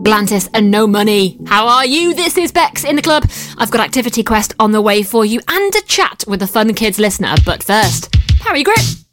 Atlantis and no money. How are you? This is Bex in the club. I've got Activity Quest on the way for you and a chat with a Fun Kids listener. But first, Parry Grip.